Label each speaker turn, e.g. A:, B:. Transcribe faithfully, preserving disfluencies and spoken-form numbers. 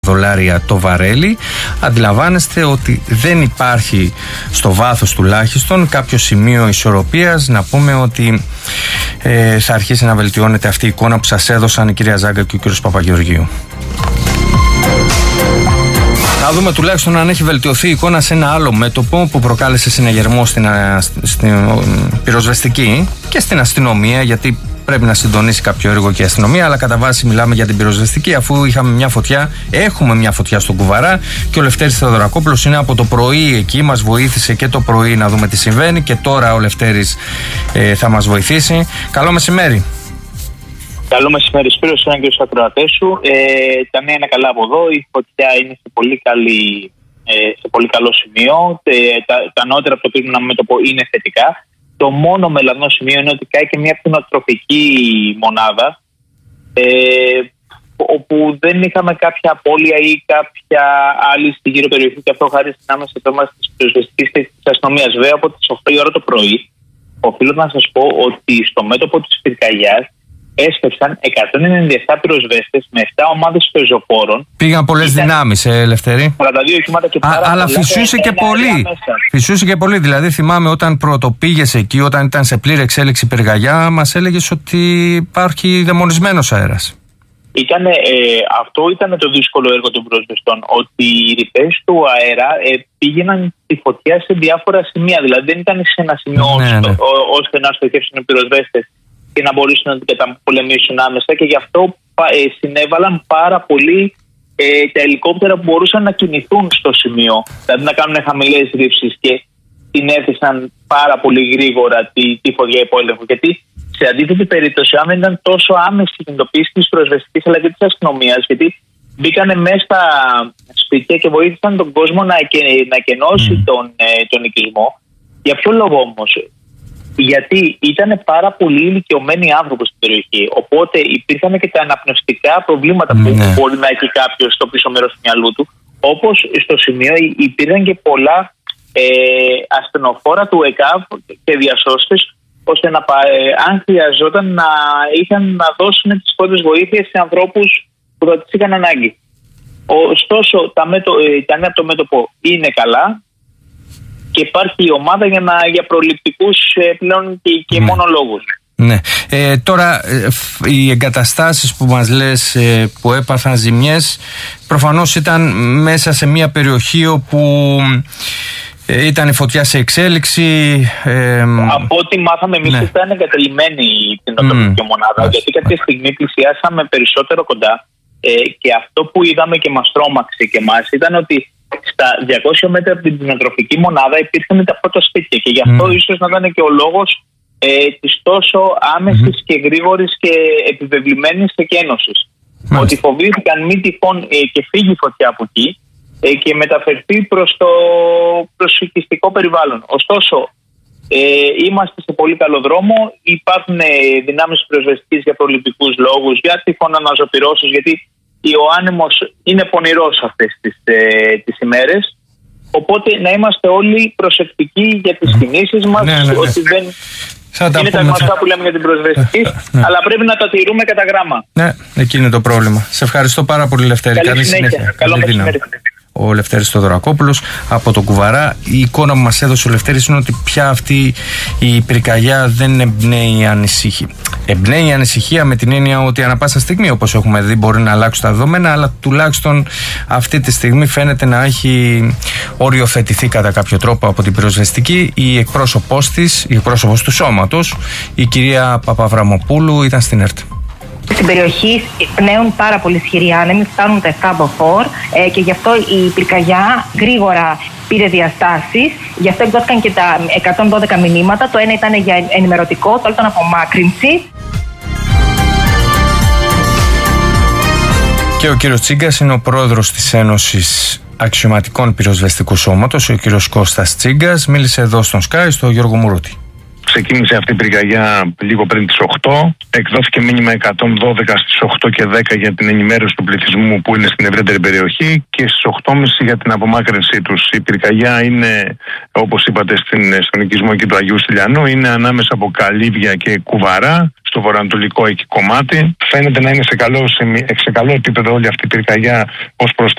A: δολάρια το βαρέλι. Αντιλαμβάνεστε ότι δεν υπάρχει στο βάθος τουλάχιστον κάποιο σημείο ισορροπίας να πούμε ότι ε, θα αρχίσει να βελτιώνεται αυτή η εικόνα που σας έδωσαν η κυρία Ζάγκα και ο κύριος Παπαγεωργίου. Να δούμε τουλάχιστον αν έχει βελτιωθεί η εικόνα σε ένα άλλο μέτωπο που προκάλεσε συναγερμό στην, στην πυροσβεστική και στην αστυνομία, γιατί πρέπει να συντονίσει κάποιο έργο και η αστυνομία, αλλά κατά βάση μιλάμε για την πυροσβεστική, αφού είχαμε μια φωτιά, έχουμε μια φωτιά στον Κουβαρά και ο Λευτέρης Θεοδωρακόπουλος είναι από το πρωί εκεί, μας βοήθησε και το πρωί να δούμε τι συμβαίνει και τώρα ο Λευτέρης ε, θα μας βοηθήσει. Καλό μεσημέρι.
B: Καλό μεσημέρι, Σπύρο, σε έναν και στους ακροατές σου. Ε, τα νέα είναι καλά από εδώ. Η φωτιά είναι σε πολύ, καλή, ε, σε πολύ καλό σημείο. Ε, τα, τα νεότερα από το κρίσιμο μέτωπο είναι θετικά. Το μόνο μελανό σημείο είναι ότι κάει και μια κτηνοτροφική μονάδα, ε, όπου δεν είχαμε κάποια απώλεια ή κάποια άλλη στη γύρω περιοχή, και αυτό χάρη στην άμεση επέμβαση της πυροσβεστικής και της αστυνομίας. Βέβαια, από τις οκτώ η ώρα το πρωί, οφείλω να σας πω ότι στο μέτωπο της πυρκαγιάς έσκεψαν εκατόν ενενήντα επτά πυροσβέστες με επτά ομάδες πεζοφόρων.
A: Πήγαν πολλές δυνάμεις, ε, Ελευθερή.
B: σαράντα δύο οχήματα και πάρα
A: Α, αλλά φυσούσε και πολύ. Φυσούσε και πολύ. Δηλαδή, θυμάμαι όταν πρωτοπήγες εκεί, όταν ήταν σε πλήρη εξέλιξη πυρκαγιά, μας έλεγες ότι υπάρχει δαιμονισμένος αέρας.
B: Ήτανε, ε, αυτό ήταν το δύσκολο έργο των πυροσβεστών. Ότι οι ρηπές του αέρα ε, πήγαιναν τη φωτιά σε διάφορα σημεία. Δηλαδή, δεν ήταν σε ένα σημείο ναι, ναι. ώστε να στοχεύσουν οι πυροσβέστες και να μπορούσαν να την καταπολεμήσουν άμεσα, και γι' αυτό ε, συνέβαλαν πάρα πολύ ε, τα ελικόπτερα που μπορούσαν να κινηθούν στο σημείο, δηλαδή να κάνουν χαμηλές ρήψεις, και την έθεσαν πάρα πολύ γρήγορα τη, τη φωτιά υπό έλεγχο. Γιατί σε αντίθετη περίπτωση, αν δεν ήταν τόσο άμεση η κινητοποίηση της πυροσβεστικής αλλά και της αστυνομίας, γιατί μπήκανε μέσα στα σπίτια και βοήθησαν τον κόσμο να, να κενώσει mm. τον, ε, τον οικισμό. Για ποιο λόγο όμως? Γιατί ήταν πάρα πολύ ηλικιωμένοι άνθρωποι στην περιοχή. Οπότε υπήρχαν και τα αναπνευστικά προβλήματα που ναι. μπορεί να έχει κάποιος στο πίσω μέρος του μυαλού του. Όπως στο σημείο υπήρχαν και πολλά ε, ασθενοφόρα του ΕΚΑΒ και διασώστες, ώστε να, ε, αν χρειαζόταν να είχαν να δώσουν τις πρώτες βοήθειες σε ανθρώπους που θα τις είχαν ανάγκη. Ωστόσο, τα, μέτω, ε, τα νέα από το μέτωπο είναι καλά. Και υπάρχει η ομάδα για, να, για προληπτικούς ε, πλέον και, και ναι. μόνο λόγους.
A: Ναι. Ε, τώρα, ε, οι εγκαταστάσεις που μας λες ε, που έπαθαν ζημιές, προφανώς ήταν μέσα σε μια περιοχή όπου ε, ήταν η φωτιά σε εξέλιξη. Ε,
B: Από ό,τι μάθαμε εμείς, ναι. ήταν εγκατελειμμένη η κτηνοτροφική mm. μονάδα, mm. γιατί κάποια στιγμή πλησιάσαμε περισσότερο κοντά, ε, και αυτό που είδαμε και μας τρόμαξε και εμάς ήταν ότι στα διακόσια μέτρα από την κτηνοτροφική μονάδα υπήρχαν τα πρώτα σπίτια, και γι' αυτό mm. ίσως να ήταν και ο λόγος ε, της τόσο άμεσης mm. και γρήγορης και επιβεβλημένης εκένωσης. Mm. Ότι φοβήθηκαν μη τυχόν ε, και φύγει η φωτιά από εκεί ε, και μεταφερθεί προς το προσοικιστικό περιβάλλον. Ωστόσο, ε, είμαστε σε πολύ καλό δρόμο. Υπάρχουν ε, δυνάμεις πυροσβεστικής για προληπτικούς λόγους, για τυχόν αναζωπυρώσεις, γιατί ο άνεμος είναι πονηρός αυτές τις, ε, τις ημέρες. Οπότε να είμαστε όλοι προσεκτικοί για τις κινήσεις μας, ναι, ναι, ναι. ότι δεν είναι τα, τα γνωστά που λέμε για την πυροσβεστική, ναι. αλλά πρέπει να τα τηρούμε κατά γράμμα.
A: Ναι, εκεί είναι το πρόβλημα. Σε ευχαριστώ πάρα πολύ, Λευτέρη.
B: Καλή, Καλή συνέχεια. συνέχεια. Καλό μεσημέρι.
A: Ο Λευτέρης Θεοδωρακόπουλος από το Κουβαρά. Η εικόνα που μας έδωσε ο Λευτέρης είναι ότι πια αυτή η πυρκαγιά δεν εμπνέει ανησυχία. Εμπνέει ανησυχία με την έννοια ότι ανά πάσα στιγμή, όπως έχουμε δει, μπορεί να αλλάξουν τα δεδομένα, αλλά τουλάχιστον αυτή τη στιγμή φαίνεται να έχει οριοθετηθεί κατά κάποιο τρόπο από την πυροσβεστική. Η εκπρόσωπός της, η εκπρόσωπος του σώματος, η κυρία Παπαβραμοπούλου, ήταν στην ΕΡΤ.
C: Στην περιοχή πνέουν πάρα πολύ ισχυροί άνεμοι, φτάνουν τα επτά μποφόρ ε, και γι' αυτό η πυρκαγιά γρήγορα πήρε διαστάσεις. Γι' αυτό εκδόθηκαν και τα εκατόν δώδεκα μηνύματα. Το ένα ήταν για ενημερωτικό, το άλλο ήταν απομάκρυνση.
A: Και ο κύριος Τσίγκας είναι ο πρόεδρος της Ένωσης Αξιωματικών Πυροσβεστικού Σώματος, ο κύριος Κώστας Τσίγκας. Μίλησε εδώ στον Sky, στο Γιώργο Μουρούτη.
D: Ξεκίνησε αυτή η πυρκαγιά λίγο πριν τις οκτώ. Εκδόθηκε μήνυμα εκατόν δώδεκα στις οκτώ και δέκα για την ενημέρωση του πληθυσμού που είναι στην ευρύτερη περιοχή, και στις οκτώ και μισή για την απομάκρυνσή τους. Η πυρκαγιά είναι, όπως είπατε, στην, στον οικισμό εκεί του Αγίου Στυλιανού, είναι ανάμεσα από Καλύβια και Κουβαρά, στο βορειοανατολικό εκεί κομμάτι. Φαίνεται να είναι σε καλό, σε, σε καλό επίπεδο όλη αυτή η πυρκαγιά ως προς